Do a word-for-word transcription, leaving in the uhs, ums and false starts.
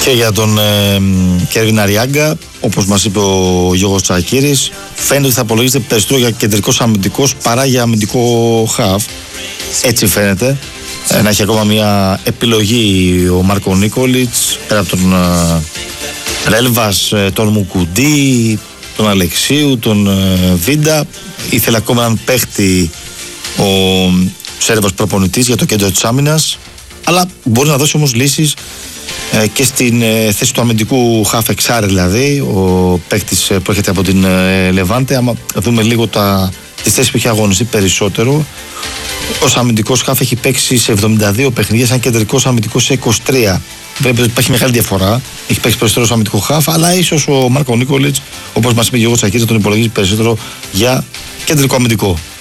Και για τον ε, Κέρβιν Αριάγκα, όπως μας είπε ο Γιώργος Τσακίρης, φαίνεται ότι θα απολογίζεται περισσότερο για κεντρικός αμυντικός παρά για αμυντικό χαφ. Έτσι φαίνεται. Ε, να έχει ακόμα μια επιλογή ο Μάρκο Νίκολιτς, πέρα από τον ε, Ρέλβας, ε, τον Μουκουντή, τον Αλεξίου, τον ε, Βίντα. Ήθελε ακόμα έναν παίχτη ο Σέρβος προπονητής για το κέντρο της άμυνας, αλλά μπορεί να δώσει όμως λύσεις ε, και στην ε, θέση του αμυντικού χαφ εξάρι, δηλαδή ο παίχτης ε, που έρχεται από την ε, Λεβάντε. Άμα δούμε λίγο τα, τις θέσεις που έχει αγωνιστεί περισσότερο, ως αμυντικός χαφ έχει παίξει σε εβδομήντα δύο παιχνίδια, σαν κεντρικός αμυντικός σε είκοσι τρία. Βέβαια υπάρχει μεγάλη διαφορά. Έχει παίξει περισσότερο ως αμυντικό χαφ, αλλά ίσως ο Μάρκο Νίκολιτς, όπως μας είπε και ο Τσακίρης, τον υπολογίζει περισσότερο για κεντρικό αμυντικό.